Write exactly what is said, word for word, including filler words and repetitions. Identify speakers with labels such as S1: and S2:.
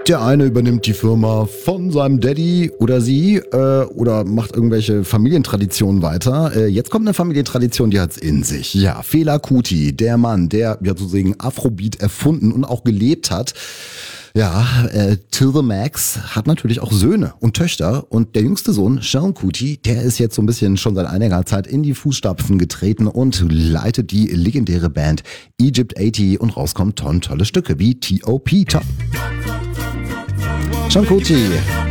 S1: Der eine übernimmt die Firma von seinem Daddy oder sie äh, oder macht irgendwelche Familientraditionen weiter. Äh, jetzt kommt eine Familientradition, die hat's in sich. Ja, Fela Kuti, der Mann, der ja sozusagen Afrobeat erfunden und auch gelebt hat. Ja, äh, Till the Max hat natürlich auch Söhne und Töchter und der jüngste Sohn, Sean Kuti, der ist jetzt so ein bisschen schon seit einiger Zeit in die Fußstapfen getreten und leitet die legendäre Band Egypt achtzig und rauskommen tonnen tolle Stücke wie T O P Top. Sean Kuti.